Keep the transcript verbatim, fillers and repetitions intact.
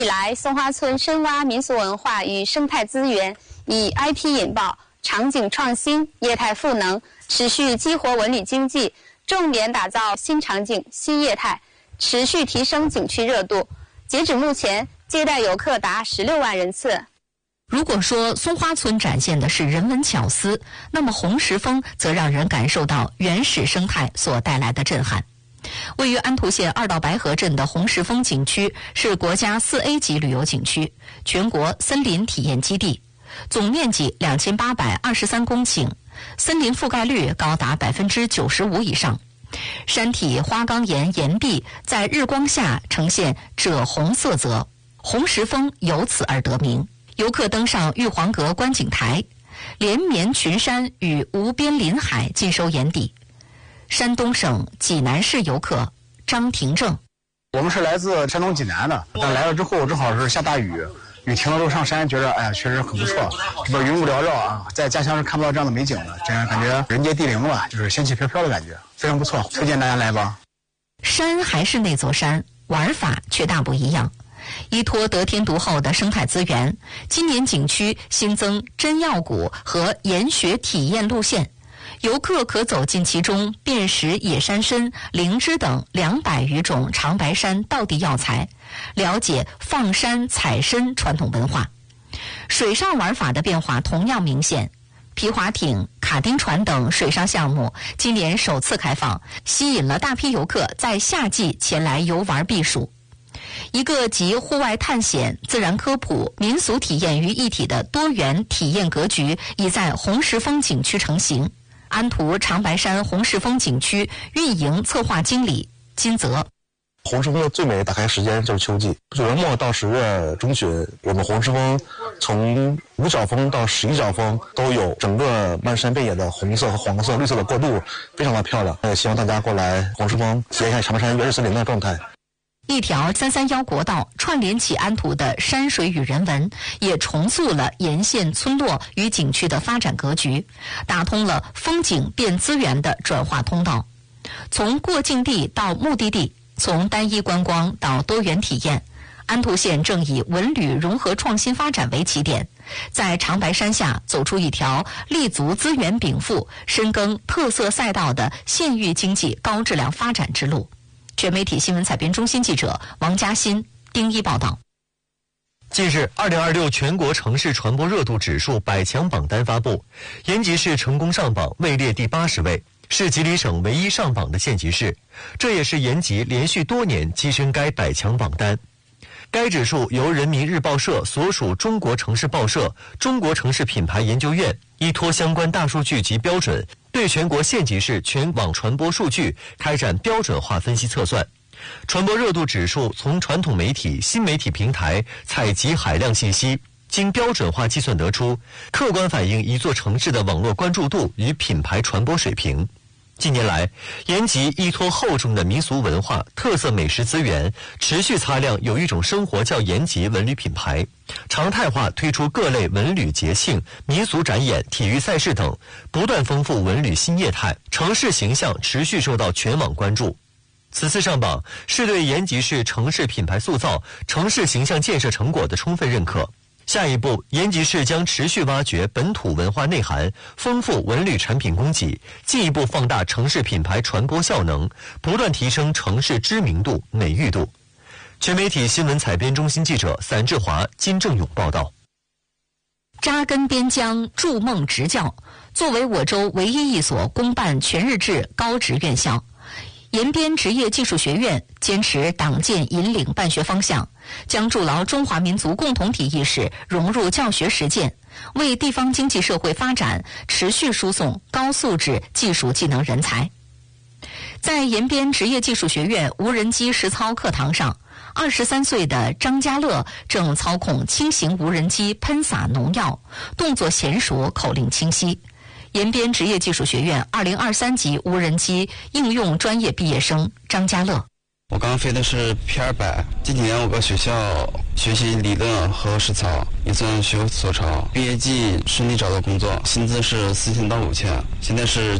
以来，松花村深挖民俗文化与生态资源，以 I P 引爆、场景创新、业态赋能，持续激活文旅经济，重点打造新场景、新业态，持续提升景区热度。截止目前，接待游客达十六万人次。 如果说松花村展现的是人文巧思，那么红石峰则让人感受到原始生态所带来的震撼。位于安图县二道白河镇的红石峰景区是国家 四 A 级旅游景区，全国森林体验基地，总面积两千八百二十三公顷，森林覆盖率高达百分之九十五以上。山体花岗岩岩壁在日光下呈现赭红色泽，红石峰由此而得名。游客登上玉皇阁观景台，连绵群山与无边林海尽收眼底。山东省济南市游客张廷正， 我们是来自山东济南的，但来了之后正好是下大雨，雨停了之后上山，觉得哎呀确实很不错。这边云雾缭绕啊，在家乡是看不到这样的美景的，这样感觉人杰地灵了，就是仙气飘飘的感觉，非常不错，推荐大家来吧。 山还是那座山，玩法却大不一样。依托得天独厚的生态资源，今年景区新增真药谷和研学体验路线，游客可走进其中，辨识野山参、灵芝等两百余种长白山道地药材，了解放山采参传统文化。水上玩法的变化同样明显，皮划艇、卡丁船等水上项目今年首次开放，吸引了大批游客在夏季前来游玩避暑。一个集户外探险、自然科普、民俗体验于一体的多元体验格局已在红石峰景区成型。安图长白山红石峰景区运营策划经理金泽， 红石峰的最美打开时间就是秋季，九月末到十月中旬，我们红石峰从五角峰到十一角峰都有整个漫山遍野的红色和黄色、绿色的过渡，非常的漂亮。也希望大家过来红石峰体验一下长白山原始森林的状态。 一条三三幺国道串联起安图的山水与人文，也重塑了沿线村落与景区的发展格局，打通了风景变资源的转化通道。从过境地到目的地，从单一观光到多元体验，安图县正以文旅融合创新发展为起点，在长白山下走出一条立足资源禀赋、深耕特色赛道的县域经济高质量发展之路。全媒体新闻采编中心记者王嘉欣、丁一报道。 近日，二零二六全国城市传播热度指数百强榜单发布，延吉市成功上榜，位列第八十位，是吉林省唯一上榜的县级市，这也是延吉连续多年跻身该百强榜单。该指数由人民日报社所属中国城市报社、中国城市品牌研究院依托相关大数据及标准，对全国县级市全网传播数据开展标准化分析测算。传播热度指数从传统媒体、新媒体平台采集海量信息，经标准化计算得出，客观反映一座城市的网络关注度与品牌传播水平。近年来，延吉依托厚重的民俗文化、特色美食资源，持续擦亮有一种生活叫延吉文旅品牌，常态化推出各类文旅节庆、民俗展演、体育赛事等，不断丰富文旅新业态，城市形象持续受到全网关注。此次上榜是对延吉市城市品牌塑造、城市形象建设成果的充分认可。下一步，延吉市将持续挖掘本土文化内涵，丰富文旅产品供给，进一步放大城市品牌传播效能，不断提升城市知名度、美誉度。全媒体新闻采编中心记者散志华、金正勇报道。 扎根边疆，筑梦职教，作为我州唯一一所公办全日制高职院校，延边职业技术学院坚持党建引领办学方向，将筑牢中华民族共同体意识融入教学实践，为地方经济社会发展持续输送高素质技术技能人才。在延边职业技术学院无人机实操课堂上，二十三岁的张家乐正操控轻型无人机喷洒农药，动作娴熟，口令清晰。延边职业技术学院二零二三级无人机应用专业毕业生张家乐。 我刚飞的是 P 二百，这几年我搁学校学习理论和实操，也算学有所长。毕业季顺利找到工作，薪资是四千到五千，现在是